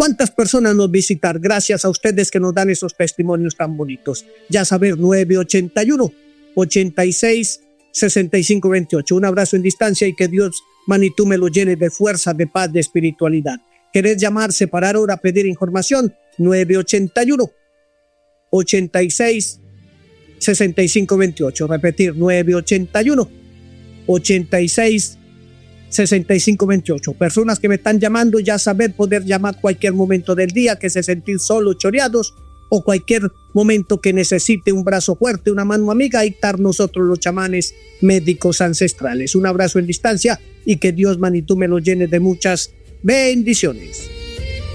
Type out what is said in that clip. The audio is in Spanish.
¿Cuántas personas nos visitan? Gracias a ustedes que nos dan esos testimonios tan bonitos. Ya saber, 981-86-6528. Un abrazo en distancia y que Dios, Manitú, me lo llene de fuerza, de paz, de espiritualidad. ¿Querés llamar, separar hora, pedir información? 981-86-6528. Repetir, 981-86-6528. Personas que me están llamando, ya saber, poder llamar cualquier momento del día, que se sentir solo, choreados, o cualquier momento que necesite un brazo fuerte, una mano amiga, ahí estar nosotros los chamanes médicos ancestrales. Un abrazo en distancia y que Dios, Manitú, me lo llene de muchas bendiciones.